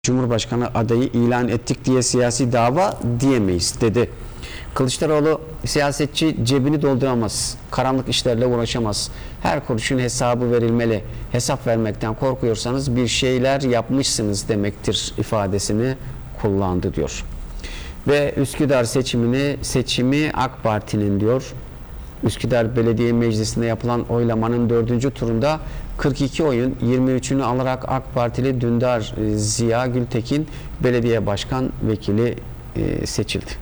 Cumhurbaşkanı adayı ilan ettik diye siyasi dava diyemeyiz dedi. Kılıçdaroğlu siyasetçi cebini dolduramaz, karanlık işlerle uğraşamaz. Her kuruşun hesabı verilmeli. Hesap vermekten korkuyorsanız bir şeyler yapmışsınız demektir ifadesini kullandı diyor. Ve Üsküdar seçimi AK Parti'nin diyor. Üsküdar Belediye Meclisi'nde yapılan oylamanın 4. turunda 42 oyun 23'ünü alarak AK Partili Dündar Ziya Gültekin belediye başkan vekili seçildi.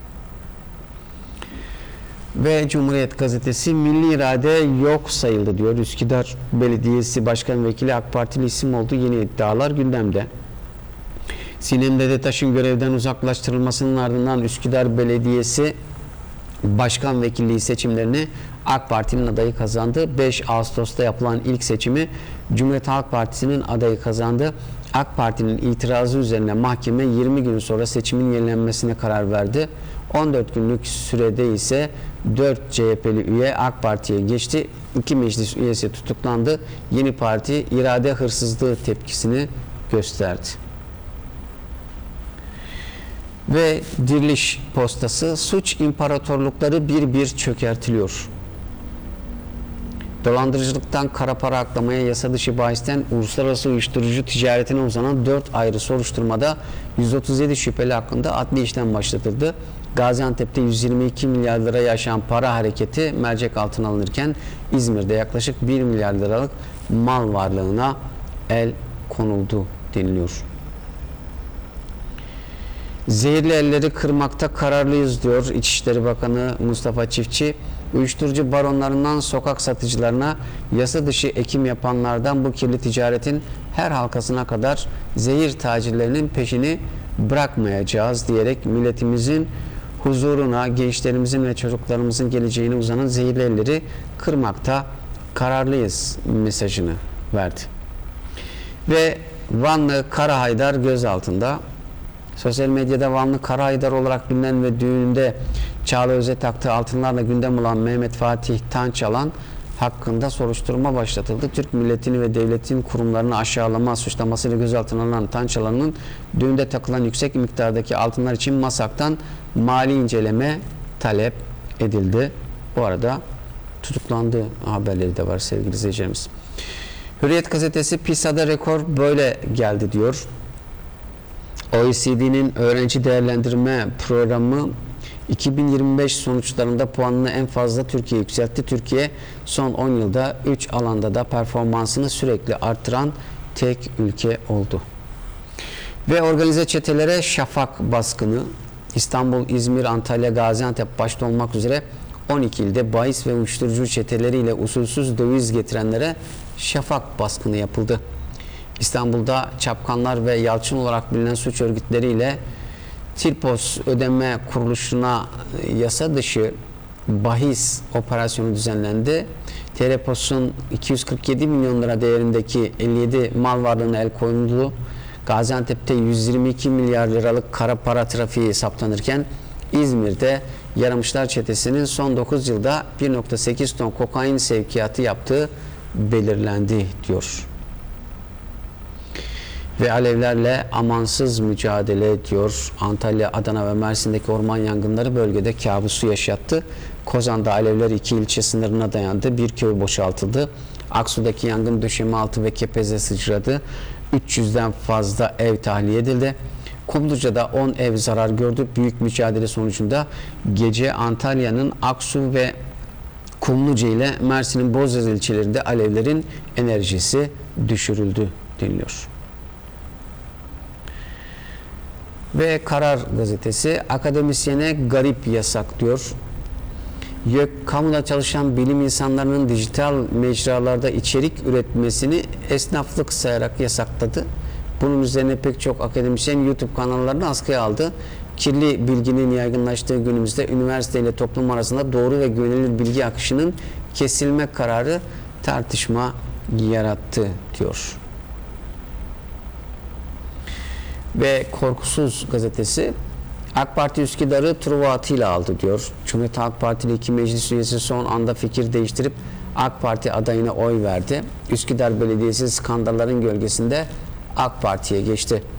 Ve Cumhuriyet Gazetesi milli irade yok sayıldı diyor. Üsküdar Belediyesi Başkan Vekili AK Partili isim oldu. Yeni iddialar gündemde. Sinem Dedetaş'ın görevden uzaklaştırılmasının ardından Üsküdar Belediyesi Başkan Vekilliği seçimlerini AK Parti'nin adayı kazandı. 5 Ağustos'ta yapılan ilk seçimi Cumhuriyet Halk Partisi'nin adayı kazandı. AK Parti'nin itirazı üzerine mahkeme 20 gün sonra seçimin yenilenmesine karar verdi. 14 günlük sürede ise 4 CHP'li üye AK Parti'ye geçti. 2 meclis üyesi tutuklandı. Yeni parti irade hırsızlığı tepkisini gösterdi. Ve Diriliş Postası suç imparatorlukları bir bir çökertiliyor. Dolandırıcılıktan kara para aklamaya yasa dışı bahisten uluslararası uyuşturucu ticaretine uzanan 4 ayrı soruşturmada 137 şüpheli hakkında adli işlem başlatıldı. Gaziantep'te 122 milyar liraya aşan para hareketi mercek altına alınırken İzmir'de yaklaşık 1 milyar liralık mal varlığına el konuldu deniliyor. Zehirli elleri kırmakta kararlıyız diyor İçişleri Bakanı Mustafa Çiftçi. Uyuşturucu baronlarından sokak satıcılarına, yasa dışı ekim yapanlardan bu kirli ticaretin her halkasına kadar zehir tacirlerinin peşini bırakmayacağız diyerek milletimizin huzuruna, gençlerimizin ve çocuklarımızın geleceğine uzanan zehirli elleri kırmakta kararlıyız mesajını verdi. Ve Vanlı Kara Haydar gözaltında. Sosyal medyada Vanlı Kara Haydar olarak bilinen ve düğününde Çağla Öz'e taktığı altınlarla gündem olan Mehmet Fatih Tançalan hakkında soruşturma başlatıldı. Türk milletini ve devletin kurumlarını aşağılama suçlamasıyla gözaltına alınan Tançalan'ın düğünde takılan yüksek miktardaki altınlar için MASAK'tan mali inceleme talep edildi. Bu arada tutuklandığı haberleri de var sevgili izleyicilerimiz. Hürriyet gazetesi PISA'da rekor böyle geldi diyor. OECD'nin öğrenci değerlendirme programı 2025 sonuçlarında puanını en fazla Türkiye yükseltti. Türkiye son 10 yılda 3 alanda da performansını sürekli arttıran tek ülke oldu. Ve organize çetelere şafak baskını İstanbul, İzmir, Antalya, Gaziantep başta olmak üzere 12 ilde bahis ve uyuşturucu çeteleriyle usulsüz döviz getirenlere şafak baskını yapıldı. İstanbul'da Çapkanlar ve Yalçın olarak bilinen suç örgütleriyle Tilpos Ödeme Kuruluşu'na yasa dışı bahis operasyonu düzenlendi. Telepos'un 247 milyon lira değerindeki 57 mal varlığına el konuldu. Gaziantep'te 122 milyar liralık kara para trafiği saptanırken İzmir'de Yaramışlar Çetesi'nin son 9 yılda 1,8 ton kokain sevkiyatı yaptığı belirlendi diyor. Ve alevlerle amansız mücadele diyor. Antalya, Adana ve Mersin'deki orman yangınları bölgede kabusu yaşattı. Kozan'da alevler 2 ilçe sınırına dayandı. Bir köy boşaltıldı. Aksu'daki yangın döşemealtı ve kepeze sıçradı. 300'den fazla ev tahliye edildi. Kumluca'da 10 ev zarar gördü. Büyük mücadele sonucunda gece Antalya'nın Aksu ve Kumluca ile Mersin'in Bozyaz ilçelerinde alevlerin enerjisi düşürüldü deniliyor. Ve Karar gazetesi akademisyene garip yasak diyor. YÖK kamuda çalışan bilim insanlarının dijital mecralarda içerik üretmesini esnaflık sayarak yasakladı. Bunun üzerine pek çok akademisyen YouTube kanallarını askıya aldı. Kirli bilginin yaygınlaştığı günümüzde üniversite ile toplum arasında doğru ve güvenilir bilgi akışının kesilme kararı tartışma yarattı diyor. Ve Korkusuz gazetesi AK Parti Üsküdar'ı Truva atıyla aldı diyor. Cumhuriyet Halk Partili 2 meclis üyesi son anda fikir değiştirip AK Parti adayına oy verdi. Üsküdar Belediyesi skandalların gölgesinde AK Parti'ye geçti.